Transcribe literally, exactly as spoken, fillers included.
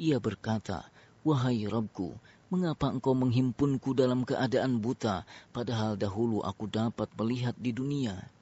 Ia berkata, "Wahai Rabbku, mengapa engkau menghimpunku dalam keadaan buta, padahal dahulu aku dapat melihat di dunia?"